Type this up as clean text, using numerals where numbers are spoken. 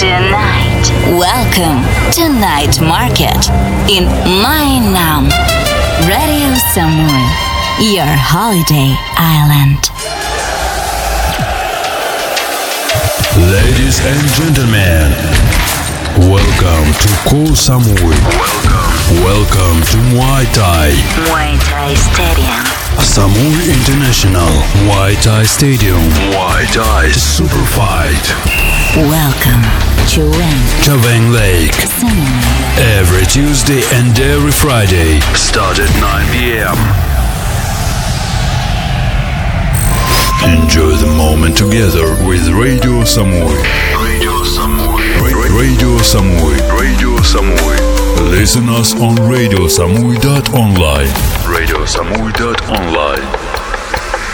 Tonight, welcome to Night Market in Mainam. Radio Samui, your holiday island. Ladies and gentlemen, welcome to Koh Samui. Welcome to Muay Thai. Muay Thai Stadium. Samui International Muay Thai Stadium. Muay Thai Super Fight. Welcome to Chaweng Lake. Samui. Every Tuesday and every Friday. Start at 9 p.m. Enjoy the moment together with Radio Samui. Radio Samui. Radio Samui. Radio Samui. Listen us on radiosamui.online. Radiosamui.online.